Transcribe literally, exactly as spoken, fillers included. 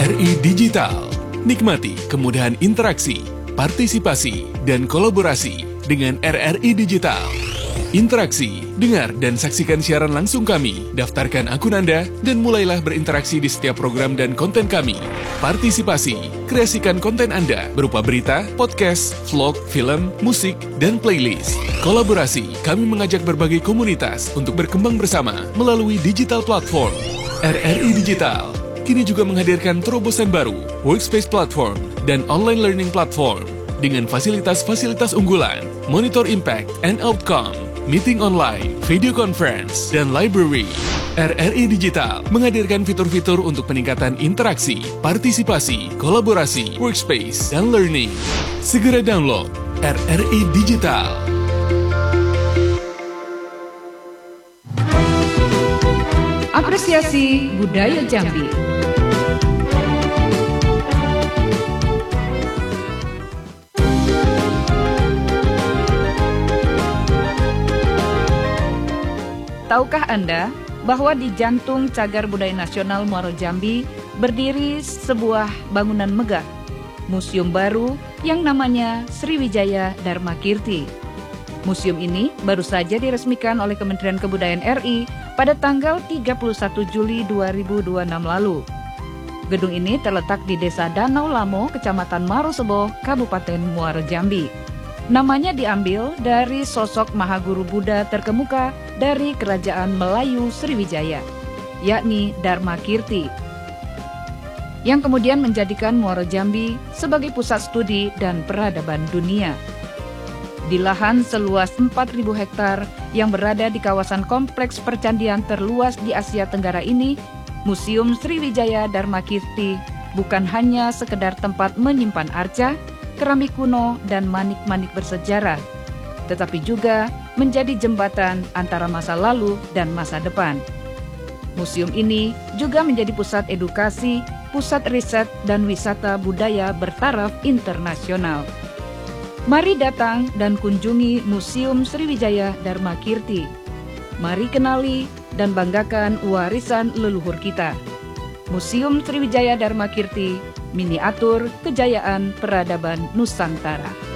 R I Digital. Nikmati kemudahan interaksi, partisipasi, dan kolaborasi dengan R R I Digital. Interaksi, dengar dan saksikan siaran langsung kami, daftarkan akun Anda, dan mulailah berinteraksi di setiap program dan konten kami. Partisipasi, kreasikan konten Anda berupa berita, podcast, vlog, film, musik, dan playlist. Kolaborasi, kami mengajak berbagai komunitas untuk berkembang bersama melalui digital platform. R R I Digital kini juga menghadirkan terobosan baru, workspace platform, dan online learning platform dengan fasilitas-fasilitas unggulan, monitor impact and outcome, meeting online, video conference, dan library. R R I Digital menghadirkan fitur-fitur untuk peningkatan interaksi, partisipasi, kolaborasi, workspace, dan learning. Segera download R R I Digital. Apresiasi Budaya Jambi. Tahukah Anda bahwa di jantung cagar budaya nasional Muaro Jambi berdiri sebuah bangunan megah, museum baru yang namanya Sriwijaya Dharma Kirti. Museum ini baru saja diresmikan oleh Kementerian Kebudayaan R I pada tanggal tiga puluh satu Juli dua ribu dua puluh enam lalu. Gedung ini terletak di Desa Danau Lamo, Kecamatan Marosebo, Kabupaten Muaro Jambi. Namanya diambil dari sosok Mahaguru Buddha terkemuka dari Kerajaan Melayu Sriwijaya, yakni Dharma Kirti, yang kemudian menjadikan Muaro Jambi sebagai pusat studi dan peradaban dunia. Di lahan seluas empat ribu hektar yang berada di kawasan kompleks percandian terluas di Asia Tenggara ini, Museum Sriwijaya Dharma Kirti bukan hanya sekedar tempat menyimpan arca, keramik kuno, dan manik-manik bersejarah, tetapi juga menjadi jembatan antara masa lalu dan masa depan. Museum ini juga menjadi pusat edukasi, pusat riset, dan wisata budaya bertaraf internasional. Mari datang dan kunjungi Museum Sriwijaya Dharma Kirti. Mari kenali dan banggakan warisan leluhur kita. Museum Sriwijaya Dharma Kirti, miniatur kejayaan peradaban Nusantara.